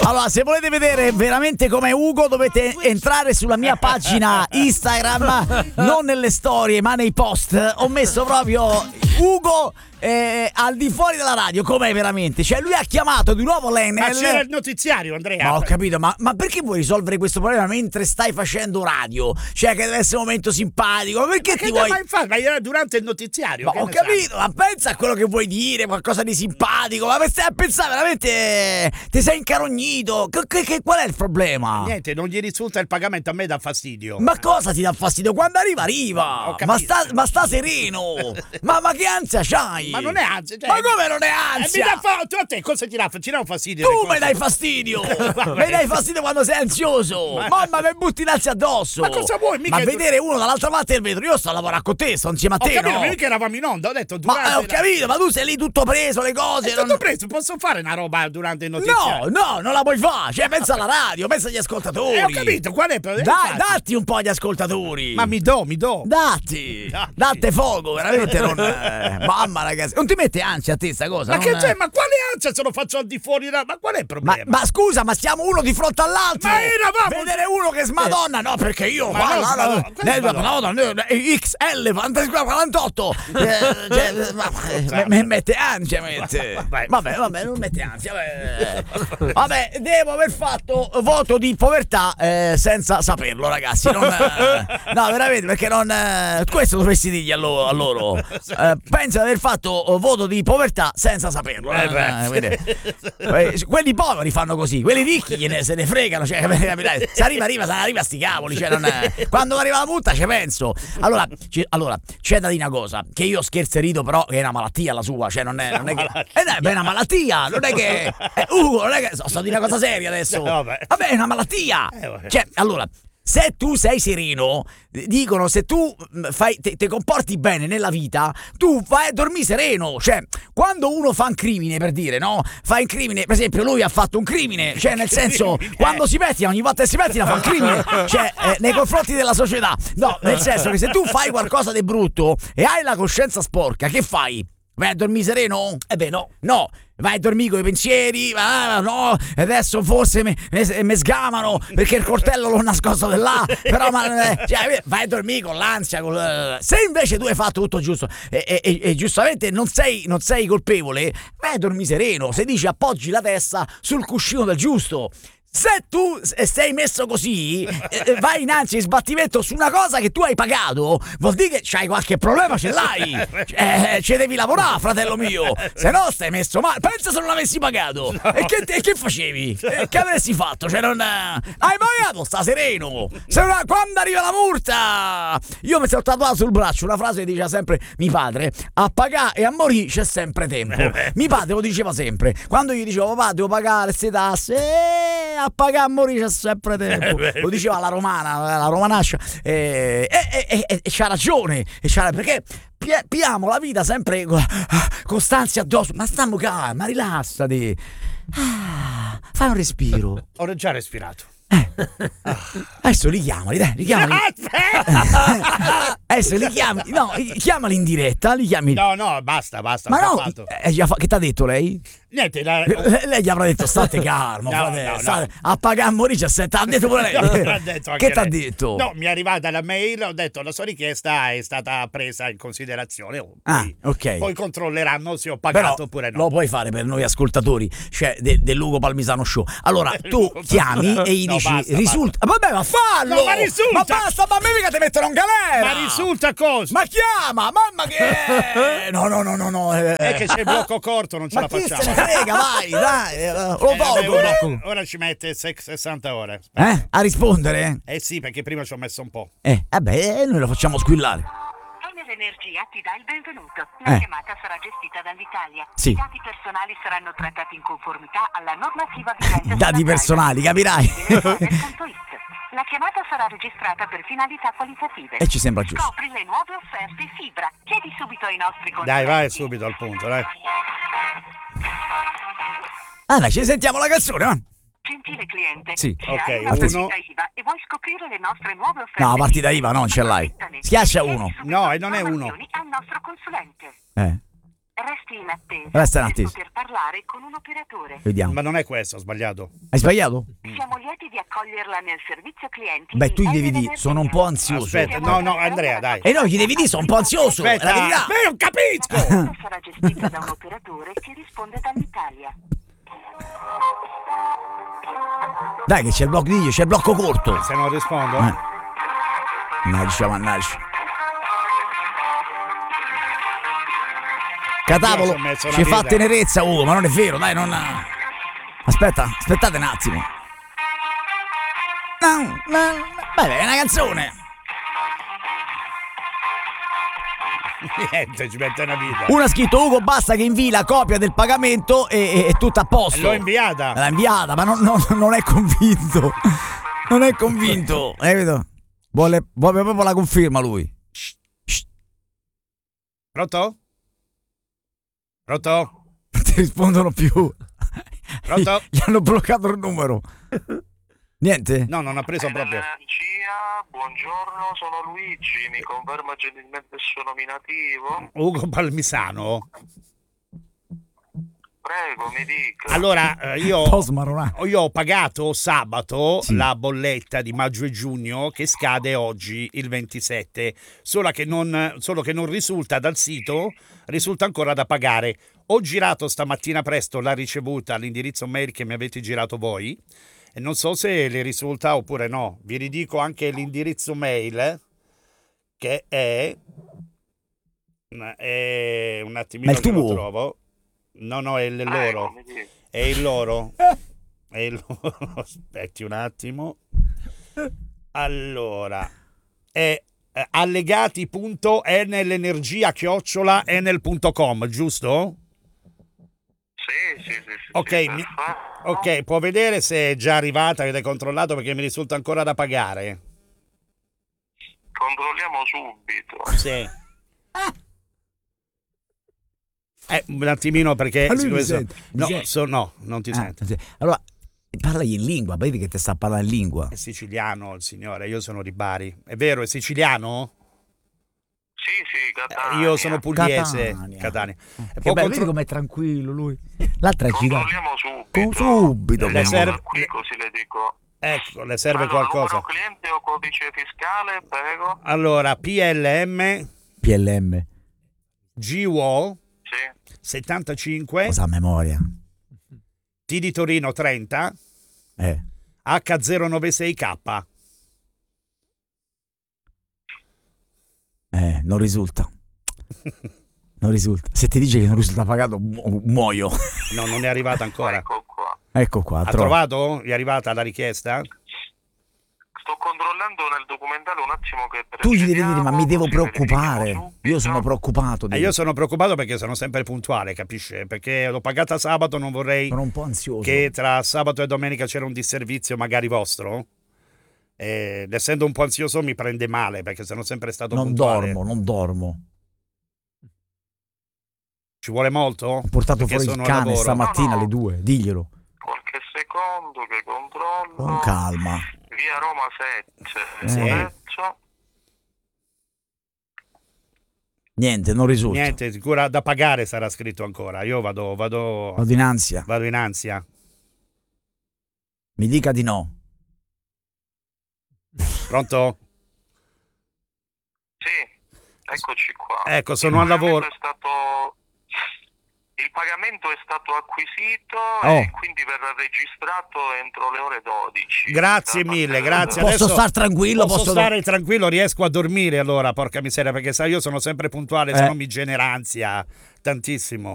Allora, se volete vedere veramente com'è Ugo, dovete entrare sulla mia pagina Instagram, non nelle storie, ma nei post. Ho messo proprio Ugo al di fuori della radio, com'è veramente? Cioè, lui ha chiamato di nuovo Ma l'Enel. c'era il notiziario, Andrea. Ma ho capito, ma perché vuoi risolvere questo problema mentre stai facendo radio? Cioè, che deve essere un momento simpatico. Ma perché ti vuoi? Ma era durante il notiziario. Ma ho capito, ma pensa a quello che vuoi dire, qualcosa di simpatico. Ma stai a pensare veramente? Ti sei incarognito? Qual è il problema? Niente, non gli risulta il pagamento, a me dà fastidio. Ma cosa ti dà fastidio? Quando arriva. Ma sta sereno. ma che ansia c'hai? Ma non è ansia. Ma come non è ansia? Tu a te cosa ti dà fastidio? Tu mi dai fastidio. Mi dai fastidio quando sei ansioso. Mamma, mi butti l'ansia addosso. Ma cosa vuoi? Ma vedere uno dall'altra parte del vetro, io sto a lavorare con te, sto insieme a te, ho capito, no? mica eravamo in onda, ho detto Ma ho capito, ma tu sei lì tutto preso, le cose. Tutto preso, posso fare una roba durante il notiziario? No, non la puoi fare. Cioè, pensa alla radio, pensa agli ascoltatori. Ho capito, qual è il problema? Datti un po' agli ascoltatori. Ma mi do. Datti fuoco, veramente non. Mamma, ragazzi, non ti mette ansia a te sta cosa? Ma che c'è? Ma quale ansia se lo faccio al di fuori? Ma qual è il problema? Ma scusa, ma siamo uno di fronte all'altro. Ma eravamo. Vedere uno che smadonna, no, perché io XL 48 mi mette ansia, Vabbè, non mette ansia. Vabbè, devo aver fatto voto di povertà senza saperlo, ragazzi. No, veramente, perché non. Questo dovresti dirgli a loro. Pensa di aver fatto voto di povertà senza saperlo. Quelli poveri fanno così, quelli ricchi se ne fregano. Cioè, se arriva sti cavoli. Cioè, quando arriva la multa ci penso. Allora, c'è da dire una cosa, che io scherzo e rido, però è una malattia la sua. Cioè, non è che. È una malattia, non è che. Non è che. Sto di una cosa seria adesso. Vabbè, è una malattia. Cioè, allora. Se tu sei sereno, dicono, se tu ti comporti bene nella vita, tu vai a dormire sereno. Cioè, quando uno fa un crimine, per dire, no? Fa un crimine, per esempio, lui ha fatto un crimine. Cioè, nel senso, quando si pettina, ogni volta che si pettina fa un crimine. Cioè, nei confronti della società. No, nel senso che se tu fai qualcosa di brutto e hai la coscienza sporca, che fai? Vai a dormire sereno? No. Vai a dormire con i pensieri, no, adesso forse mi sgamano perché il coltello l'ho nascosto di là, però cioè, vai a dormire con l'ansia, se invece tu hai fatto tutto giusto e giustamente non sei colpevole, vai a dormire sereno, se dici appoggi la testa sul cuscino del giusto. Se tu sei messo così, vai in ansia e sbattimento su una cosa che tu hai pagato, vuol dire che c'hai qualche problema, ce l'hai. Ci devi lavorare, fratello mio. Se no stai messo male. Pensa se non l'avessi pagato. No. E che facevi? Che avresti fatto? Cioè non. Hai pagato, sta sereno. Quando arriva la multa. Io mi sono tatuato sul braccio una frase che diceva sempre mio padre: a pagare e a morire c'è sempre tempo. Mio padre lo diceva sempre. Quando gli dicevo papà devo pagare queste tasse, a pagare a morire c'è sempre tempo. Lo diceva la romanaccia, e c'ha ragione, perché piamo la vita sempre con stanze addosso. Ma stiamo calma, rilassati, fai un respiro. Ho già respirato. Adesso richiamali. Adesso li chiami. No, chiamali in diretta, li chiami. No, basta. Ma no, che t'ha detto lei? Niente, lei gli avrà detto state calmo, fratello, a pagare a morire, t'ha detto pure lei. Che t'ha detto? No, mi è arrivata la mail, ho detto la sua richiesta è stata presa in considerazione. Ok. Poi controlleranno se ho pagato oppure no. Lo puoi fare per noi ascoltatori, cioè del Lugo Palmisano Show. Allora, tu chiami e gli dici risulta. Vabbè, ma fallo! No, ma risulta! Ma basta, ma mica ti mettono in galera! Ma risulta cosa? Ma chiama, mamma che No. È che c'è il blocco corto, non ce la facciamo. Se ne frega, vai, dai. Lo tolgo. Ora ci mette 60 ore. A rispondere? Sì, perché prima ci ho messo un po'. Noi lo facciamo squillare. Energia ti dà il benvenuto. La chiamata sarà gestita dall'Italia. Sì. I dati personali saranno trattati in conformità alla normativa vigente. Dati personali, capirai. La chiamata sarà registrata per finalità qualitative. E ci sembra giusto. Scopri le nuove offerte Fibra. Chiedi subito ai nostri consulenti. Dai, vai subito al punto, dai. Dai, ci sentiamo la canzone, va? Gentile cliente, sì. Ok, partita IVA e vuoi scoprire le nostre nuove offerte? No, partita IVA non ce l'hai. Schiaccia uno. No, e non è uno. Al nostro consulente. Resti in attesa Resta in per attesa. poter parlare con un operatore. Vediamo. Ma non è questo, ho sbagliato. Hai sbagliato? Siamo lieti di accoglierla nel servizio clienti. Beh, tu gli di devi dire, Energia. sono un po' ansioso. Aspetta, no, Andrea, dai. E no, gli devi dire, sono un po' ansioso. È Aspetta, la verità. non capisco! La chiamata sarà gestita da un operatore che risponde dall'Italia. Dai, che c'è il blocco di c'è il blocco corto. Se non rispondo? Mannaggia, mannaggia. Io Catavolo, ci ho messo una ci fa vita. tenerezza Ugo, ma non è vero, dai, non... Aspettate un attimo. Beh, è una canzone. Niente, ci mette una vita. Uno ha scritto Ugo, basta che invii la copia del pagamento e è tutto a posto. L'ho inviata. L'ha inviata, ma non è convinto. Non è convinto, capito? Vuole proprio la conferma lui. Pronto? Pronto? Non ti rispondono più. Pronto? Gli hanno bloccato il numero. Niente? No, non ha preso proprio. Energia, buongiorno, sono Luigi, mi conferma gentilmente il suo nominativo? Ugo Palmisano? Prego, mi dica. Allora, io Post Maronà. ho pagato sabato Sì. la bolletta di maggio e giugno che scade oggi il 27, solo che non risulta dal sito, risulta ancora da pagare. Ho girato stamattina presto la ricevuta all'indirizzo mail che mi avete girato voi e non so se le risulta oppure no. Vi ridico anche l'indirizzo mail che è un attimino Ma il che lo tuo? trovo. No, è il Prego, loro. mi dica. È il loro. È il loro. Aspetti un attimo. Allora, è allegati.enelenergia@enel.com, giusto? Sì. Ok, perfetto. ok, può vedere se è già arrivata, avete controllato perché mi risulta ancora da pagare. Controlliamo subito. Sì. Un attimino perché Ma lui siccome mi sente, mi no, sente. no, non ti sento. Sì. Allora, parlagli in lingua, vedi che ti sta parlando in lingua. È siciliano il signore, io sono di Bari. È vero, è siciliano? Sì, Catania. Io sono pugliese, Catania. Catania. E Che può bello, contro- vedi com'è tranquillo lui. L'altra è girato. Controlliamo subito. Subito. Le serve- Da qui così le dico. Ecco, le serve Allora, qualcosa. numero cliente o codice fiscale, prego? Allora, PLM PLM. GWO Sì. 75, Cosa a memoria? T di Torino 30, H096K. Non risulta. Non risulta. Se ti dice che non risulta pagato, muoio. No, non è arrivata ancora. Ecco qua. Ecco qua. Ha trovato? Gli è arrivata la richiesta? Sto controllando nel documentario un attimo che Tu gli devi dire, ma mi devo così verifichiamo preoccupare. subito. Io sono preoccupato. Io sono preoccupato perché sono sempre puntuale, capisce? Perché l'ho pagata sabato, non vorrei Sono un po' ansioso. che tra sabato e domenica c'era un disservizio magari vostro. Ed essendo un po' ansioso mi prende male perché sono sempre stato Non puntuale. dormo, non dormo. Ci vuole molto? Ho portato Perché fuori il sono al cane lavoro. stamattina No, no. alle 2. Diglielo. Qualche secondo che controllo. Con calma. Via Roma 7. Sì. Corretto. Niente, non risulta. Niente, sicura da pagare sarà scritto ancora. Io vado Vado in ansia. in ansia. Mi dica di no. Pronto? Sì, eccoci qua. Ecco, sono al lavoro. Il pagamento è stato acquisito Oh. e quindi verrà registrato entro le ore 12. Grazie Da mille, parte grazie. Posso Adesso star tranquillo? Posso stare tranquillo, riesco a dormire allora, porca miseria, perché sai, io sono sempre puntuale, se no mi genera ansia tantissimo.